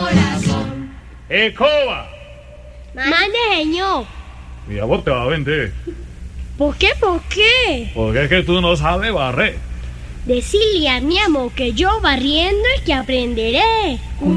corazón. ¡Escoba! Mande, señor. Y a vos te va a vender. ¿Por qué? ¿Por qué? Porque es que tú no sabes barrer. Decirle a mi amor que yo barriendo es que aprenderé.